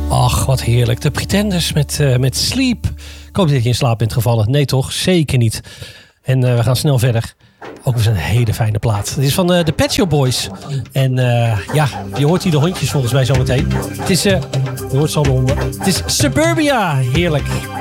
Ach, wat heerlijk. De Pretenders met Sleep. Ik hoop dat je in slaap bent gevallen. Nee toch? Zeker niet. En we gaan snel verder. Ook weer een hele fijne plaat. Het is van de Pet Shop Boys. En je hoort hier de hondjes volgens mij zometeen. Het is, je hoort ze al de honden. Het is Suburbia. Heerlijk.